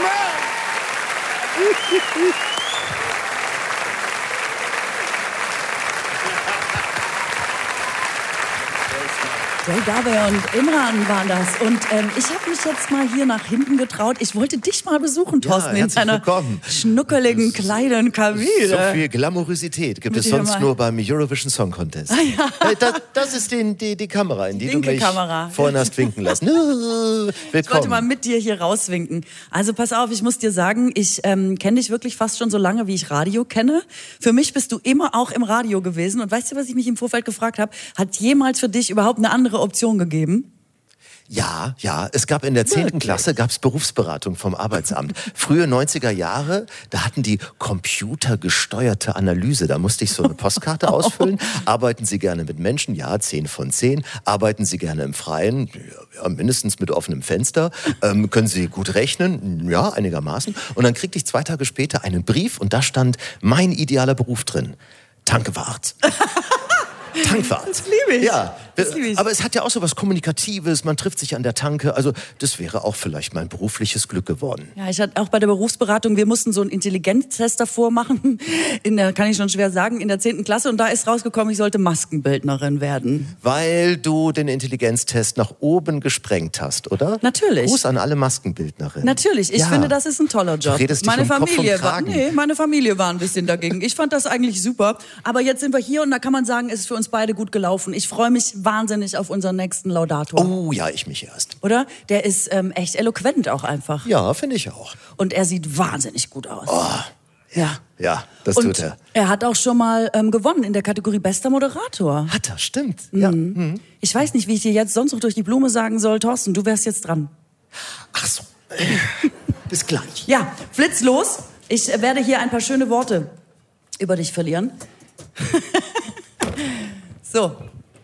Jay Garvey und Imran waren das. Und ich habe mich jetzt mal hier nach hinten getraut. Ich wollte dich mal besuchen, Thorsten, in deiner schnuckeligen kleinen Kabine. So viel Glamourosität gibt es sonst nur beim Eurovision Song Contest. Das ist die Kamera, in die du mich vorhin hast winken lassen. Willkommen. Ich wollte mal mit dir hier rauswinken. Also pass auf, ich muss dir sagen, ich kenne dich wirklich fast schon so lange, wie ich Radio kenne. Für mich bist du immer auch im Radio gewesen. Und weißt du, was ich mich im Vorfeld gefragt habe? Hat jemals für dich überhaupt eine andere Option gegeben? Ja, es gab in der 10. Klasse gab's Berufsberatung vom Arbeitsamt. Frühe 90er Jahre, da hatten die computergesteuerte Analyse. Da musste ich so eine Postkarte ausfüllen. Arbeiten Sie gerne mit Menschen? Ja, 10 von 10. Arbeiten Sie gerne im Freien? Ja, mindestens mit offenem Fenster. Können Sie gut rechnen? Ja, einigermaßen. Und dann kriegte ich 2 Tage später einen Brief und da stand mein idealer Beruf drin. Tankwart. Tankwart. Das liebe ich. Ja, aber es hat ja auch so was Kommunikatives, man trifft sich an der Tanke, also das wäre auch vielleicht mein berufliches Glück geworden. Ja, ich hatte auch bei der Berufsberatung, wir mussten so einen Intelligenztest davor machen, kann ich schon schwer sagen, in der 10. Klasse und da ist rausgekommen, ich sollte Maskenbildnerin werden. Weil du den Intelligenztest nach oben gesprengt hast, oder? Natürlich. Gruß an alle Maskenbildnerinnen. Natürlich, ich finde, das ist ein toller Job. Du redest dich meine Familie war ein bisschen dagegen. Ich fand das eigentlich super, aber jetzt sind wir hier und da kann man sagen, es ist für uns beide gut gelaufen. Ich freue mich wahnsinnig auf unseren nächsten Laudator. Oh ja, ich mich erst. Oder? Der ist echt eloquent auch einfach. Ja, finde ich auch. Und er sieht wahnsinnig gut aus. Oh. Ja, das tut er. Er hat auch schon mal gewonnen in der Kategorie Bester Moderator. Hat er, stimmt. Mhm. Ja. Ich weiß nicht, wie ich dir jetzt sonst noch durch die Blume sagen soll. Thorsten, du wärst jetzt dran. Ach so. Bis gleich. Ja, flitz los. Ich werde hier ein paar schöne Worte über dich verlieren. So.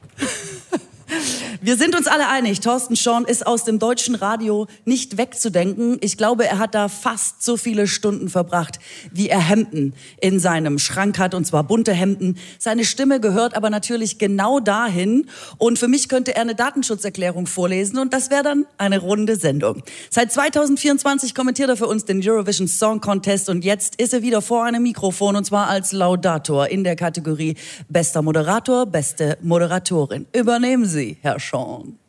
Wir sind uns alle einig, Thorsten Schorn ist aus dem deutschen Radio nicht wegzudenken. Ich glaube, er hat da fast so viele Stunden verbracht, wie er Hemden in seinem Schrank hat, und zwar bunte Hemden. Seine Stimme gehört aber natürlich genau dahin. Und für mich könnte er eine Datenschutzerklärung vorlesen und das wäre dann eine runde Sendung. Seit 2024 kommentiert er für uns den Eurovision Song Contest und jetzt ist er wieder vor einem Mikrofon und zwar als Laudator in der Kategorie Bester Moderator, beste Moderatorin. Übernehmen Sie, Herr Schorn.